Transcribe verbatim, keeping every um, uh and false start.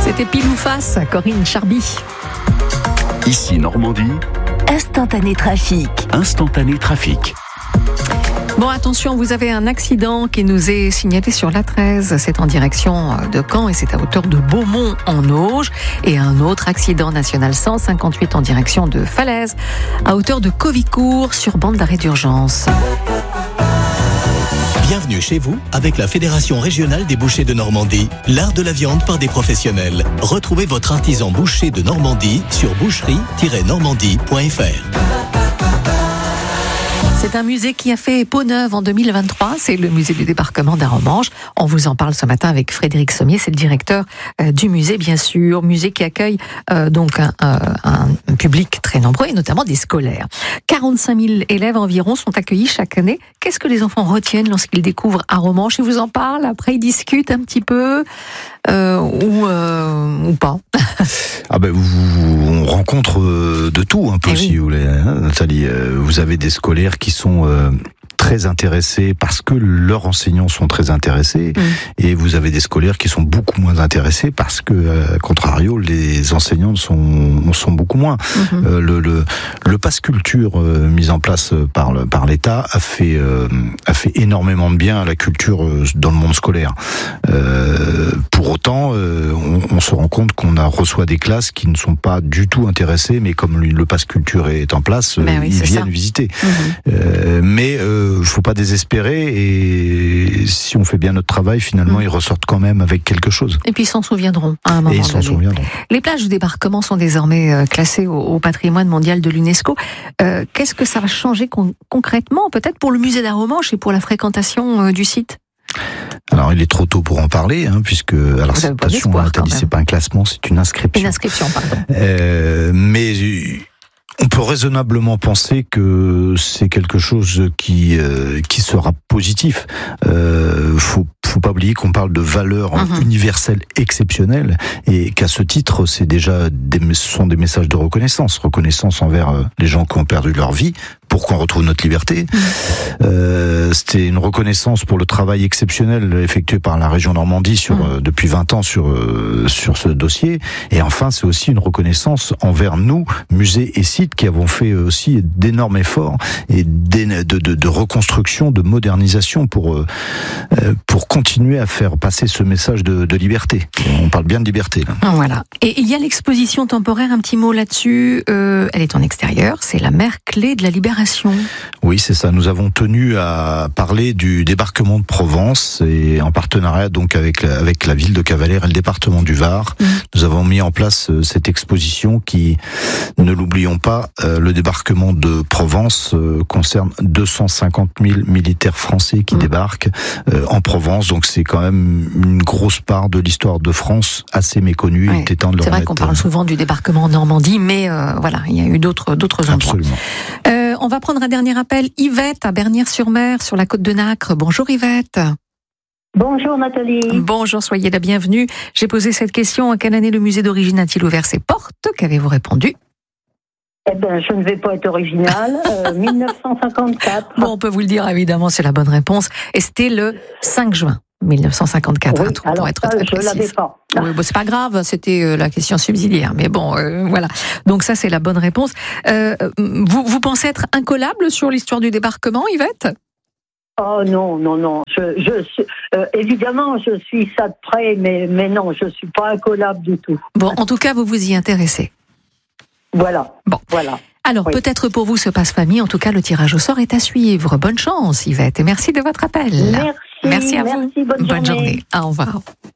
C'était pile ou face, Corinne Charby. Ici Normandie. Instantané trafic. Instantané trafic. Bon, attention, vous avez un accident qui nous est signalé sur l'A treize. C'est en direction de Caen et c'est à hauteur de Beaumont en Auge. Et un autre accident national cent cinquante-huit en direction de Falaise, à hauteur de Covicourt sur bande d'arrêt d'urgence. Bienvenue chez vous avec la Fédération régionale des bouchers de Normandie, l'art de la viande par des professionnels. Retrouvez votre artisan boucher de Normandie sur boucherie tiret normandie point f r. C'est un musée qui a fait peau neuve en deux mille vingt-trois, c'est le musée du débarquement d'Arromanches. On vous en parle ce matin avec Frédéric Sommier, c'est le directeur euh, du musée bien sûr, musée qui accueille euh, donc un, un, un public très nombreux et notamment des scolaires. quarante-cinq mille élèves environ sont accueillis chaque année. Qu'est-ce que les enfants retiennent lorsqu'ils découvrent Arromanches? Ils vous en parlent, après ils discutent un petit peu euh, ou, euh, ou pas? Ah ben, vous, on rencontre de tout un peu, eh si oui. vous voulez, hein, Nathalie. Vous avez des scolaires qui sont euh, très intéressés parce que leurs enseignants sont très intéressés, mmh. et vous avez des scolaires qui sont beaucoup moins intéressés parce que, à contrario, les enseignants sont, sont beaucoup moins. Mmh. Euh, le, le, le pass culture euh, mis en place par, le, par l'État a fait, euh, a fait énormément de bien à la culture euh, dans le monde scolaire. Euh, pour autant, euh, on, on se rend compte qu'on a reçoit des classes qui ne sont pas du tout intéressées, mais comme le, le pass culture est en place, ben oui, ils viennent ça. visiter. Mmh. Euh, mais euh, il ne faut pas désespérer, et si on fait bien notre travail, finalement, mmh. ils ressortent quand même avec quelque chose. Et puis ils s'en souviendront à un moment Et ils s'en donné. souviendront. Les plages du débarquement sont désormais classées au, au patrimoine mondial de l'UNESCO. Euh, qu'est-ce que ça va changer con- concrètement, peut-être pour le musée d'Arromanches et pour la fréquentation euh, du site? Alors, il est trop tôt pour en parler, hein, puisque, alors, attention, Nathalie, c'est pas un classement, c'est une inscription. Une inscription, pardon. Euh, mais on peut raisonnablement penser que c'est quelque chose qui euh, qui sera positif. Euh, faut faut pas oublier qu'on parle de valeurs mmh. universelles exceptionnelles, et qu'à ce titre, c'est déjà des, ce sont des messages de reconnaissance, reconnaissance envers euh, les gens qui ont perdu leur vie pour qu'on retrouve notre liberté. Mmh. Euh, c'était une reconnaissance pour le travail exceptionnel effectué par la région Normandie sur mmh. euh, depuis vingt ans sur euh, sur ce dossier. Et enfin, c'est aussi une reconnaissance envers nous, musées et sites, qui avons fait aussi d'énormes efforts et de, de, de reconstruction, de modernisation pour euh, pour continuer à faire passer ce message de, de liberté. On parle bien de liberté, là. Voilà. Et il y a l'exposition temporaire, un petit mot là-dessus. Euh, elle est en extérieur. C'est la mer clé de la libération. Oui, c'est ça. Nous avons tenu à parler du débarquement de Provence, et en partenariat donc avec la, avec la ville de Cavalère et le département du Var. Mmh. Nous avons mis en place cette exposition qui, ne l'oublions pas, euh, le débarquement de Provence euh, concerne deux cent cinquante mille militaires français qui mmh. débarquent euh, en Provence. Donc c'est quand même une grosse part de l'histoire de France assez méconnue. Ouais. Et temps de c'est vrai qu'on parle souvent du débarquement en Normandie, mais euh, voilà, il y a eu d'autres d'autres endroits. Absolument. Euh, on va prendre un dernier appel. Yvette à Bernières-sur-Mer, sur la côte de Nacre. Bonjour Yvette. Bonjour Nathalie. Bonjour, soyez la bienvenue. J'ai posé cette question: à quelle année le musée d'origine a-t-il ouvert ses portes? Qu'avez-vous répondu? Eh bien, je ne vais pas être originale. Euh, dix-neuf cent cinquante-quatre. Bon, on peut vous le dire, évidemment, c'est la bonne réponse. Et c'était le cinq juin mille neuf cent cinquante-quatre, oui, hein, pour alors être ça, très je précise. l'avais pas. Oui, bon, c'est pas grave, c'était euh, la question subsidiaire. Mais bon, euh, voilà. Donc ça, c'est la bonne réponse. Euh, vous, vous pensez être incollable sur l'histoire du débarquement, Yvette? Oh non, non, non. Je, je, euh, évidemment, je suis ça de près, mais, mais non, je ne suis pas incollable du tout. Bon, en tout cas, vous vous y intéressez. Voilà. Bon. Voilà. Alors, oui. peut-être pour vous, ce passe-famille, en tout cas, le tirage au sort est à suivre. Bonne chance, Yvette, et merci de votre appel. Merci. Merci à merci, vous. Bonne, bonne journée. journée. Au revoir.